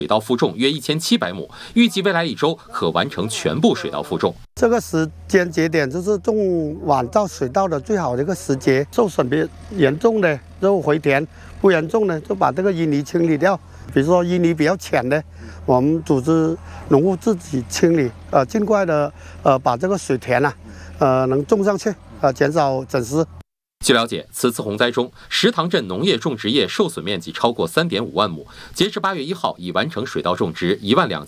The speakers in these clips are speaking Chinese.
水稻负重约1700亩，预计未来1周可完成全部水稻负重。 这个时间节点就是种晚稻水稻的最好的一个时节，受损比严重的就回田，不严重的就把这个淤泥清理掉。比如说淤泥比较浅的，我们组织农户自己清理，尽快的把这个水田能种上去，减少损失。 据了解，此次洪灾中，石塘镇农业种植业受损面积超过3.5万亩。截至8月1号，已完成水稻种植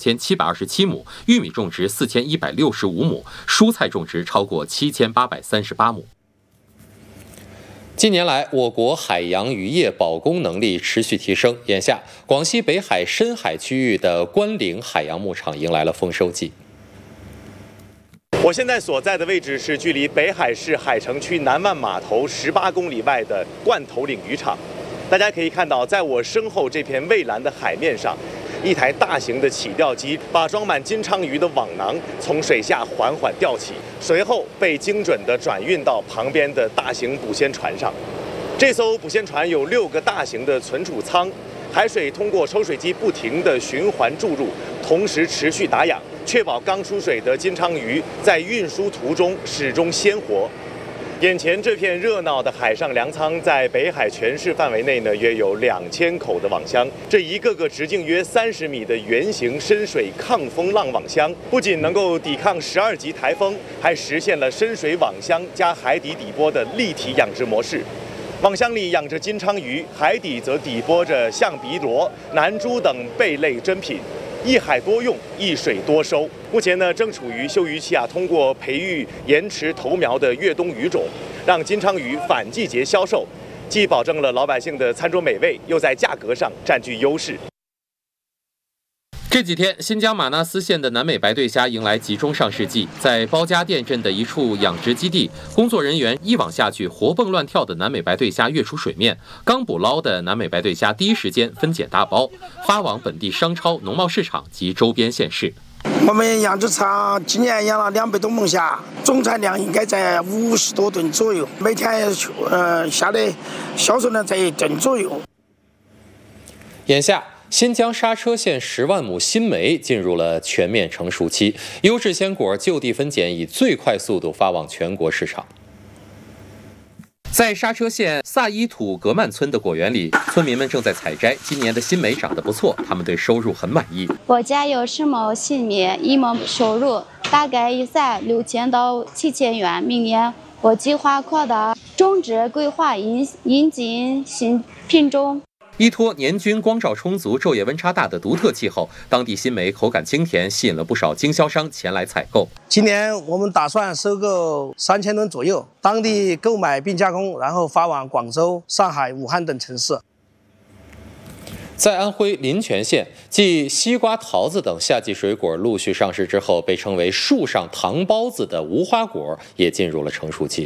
12727亩，玉米种植4165亩，蔬菜种植超过7838亩。近年来，我国海洋渔业保供能力持续提升，眼下，广西北海深海区域的关岭海洋牧场迎来了丰收季。 我现在所在的位置是距离北海市海城区南万码头18公里外的罐头岭渔场。大家可以看到，在我身后这片蔚蓝的海面上，一台大型的起钓机把装满金鲳鱼的网囊从水下缓缓吊起，随后被精准地转运到旁边的大型捕仙船上。这艘捕仙船有6个大型的存储舱，海水通过抽水机不停地循环注入，同时持续打氧，确保刚出水的金鲳鱼在运输途中始终鲜活。眼前这片热闹的海上粮仓，在北海全市范围内呢，约有2000口的网箱。这一个个直径约30米的圆形深水抗风浪网箱，不仅能够抵抗12级台风，还实现了深水网箱加海底底波的立体养殖模式。网箱里养着金鲳鱼，海底则底播着象鼻螺、南珠等贝类珍品。一海多用，一水多收。目前呢，正处于休渔期通过培育延迟投苗的越冬鱼种，让金鲳鱼反季节销售，既保证了老百姓的餐桌美味，又在价格上占据优势。 这几天，新疆玛纳斯县的南美白对虾迎来集中上市季，在包家店镇的一处养殖基地，工作人员一网下去，活蹦乱跳的南美白对虾跃出水面。刚捕捞的南美白对虾第一时间分拣大包，发往本地商超、农贸市场及周边县市。 我们养殖场今年养了200多甍虾，总产量应该在50多吨左右，每天虾的销售量在1吨左右。 眼下，新疆莎车县10万亩新梅进入了全面成熟期，优质鲜果就地分拣，以最快速度发往全国市场。在莎车县萨伊土格曼村的果园里，村民们正在采摘。今年的新梅长得不错，他们对收入很满意。 我家有10亩新梅，1亩收入大概在6000到7000元。明年我计划扩大种植规划，引进新品种。 依托年均光照充足、昼夜温差大的独特气候，当地新梅口感清甜，吸引了不少经销商前来采购。 今年我们打算收购3000吨左右，当地购买并加工，然后发往广州、上海、武汉等城市。 在安徽临泉县，继西瓜、桃子等夏季水果陆续上市之后，被称为树上糖包子的无花果也进入了成熟期。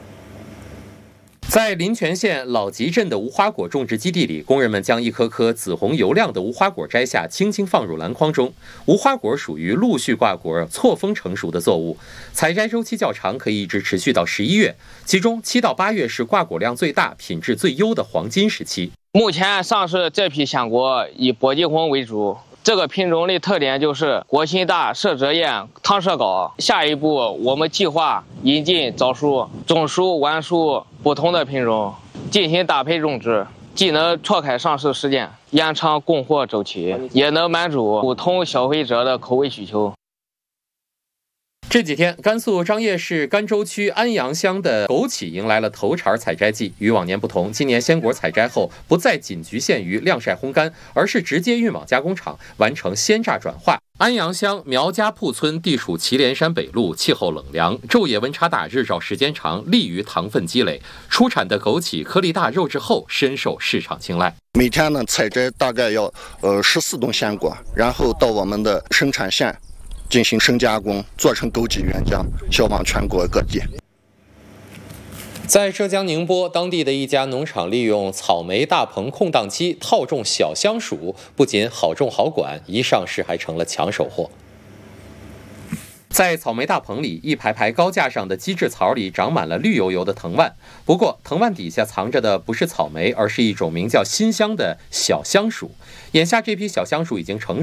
在临泉县老集镇的无花果种植基地里，工人们将一颗颗紫红油亮的无花果摘下，轻轻放入篮筐中。无花果属于陆续挂果、错峰成熟的作物，采摘周期较长，可以一直持续到11月。其中7到8月是挂果量最大、品质最优的黄金时期。 目前上市这批鲜果以博济红为主。这个品种的特点就是果心大、色泽艳、糖色高。下一步，我们计划引进早熟、中熟、晚熟不同的品种，进行搭配种植，既能错开上市时间，延长供货周期，也能满足不同消费者的口味需求。 这几天，甘肃张掖市甘州区安阳乡的枸杞迎来了头茬采摘季。与往年不同，今年鲜果采摘后不再仅局限于晾晒烘干，而是直接运往加工厂，完成鲜榨转化。安阳乡苗家铺村地处祁连山北麓，气候冷凉，昼夜温差大，日照时间长，利于糖分积累。出产的枸杞颗粒大、肉质厚，深受市场青睐。 每天呢采摘大概要14吨鲜果，然后到我们的生产线进行深加工，做成枸杞原浆，销往全国各地。 在浙江宁波，当地的一家农场利用草莓大棚空档期套种小香薯，不仅好种好管，一上市还成了抢手货。 在草莓大棚里，一排排高架上的机制槽里长满了绿油油的藤蔓。不过，藤蔓底下藏着的不是草莓，而是一种名叫新香的小香薯。眼下这批小香薯已经成熟。